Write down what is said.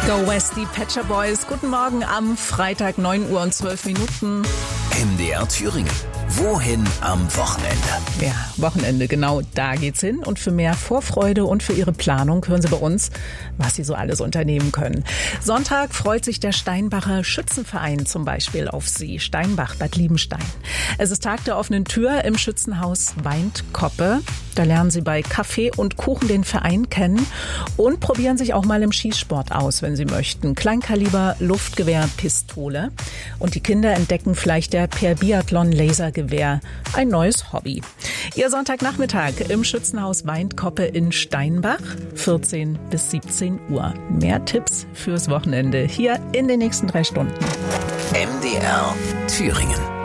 Go West, die Pet Shop Boys. Guten Morgen am Freitag, 9 Uhr und 12 Minuten. MDR Thüringen. Wohin am Wochenende? Ja, Wochenende, genau, da geht's hin. Und für mehr Vorfreude und für Ihre Planung hören Sie bei uns, was Sie so alles unternehmen können. Sonntag freut sich der Steinbacher Schützenverein zum Beispiel auf Sie. Steinbach, Bad Liebenstein. Es ist Tag der offenen Tür im Schützenhaus Weintkoppe. Da lernen Sie bei Kaffee und Kuchen den Verein kennen und probieren sich auch mal im Schießsport aus, wenn Sie möchten. Kleinkaliber, Luftgewehr, Pistole. Und die Kinder entdecken vielleicht per Biathlon Lasergewehr ein neues Hobby. Ihr Sonntagnachmittag im Schützenhaus Weintkoppe in Steinbach, 14 bis 17 Uhr. Mehr Tipps fürs Wochenende hier in den nächsten 3 Stunden. MDR Thüringen.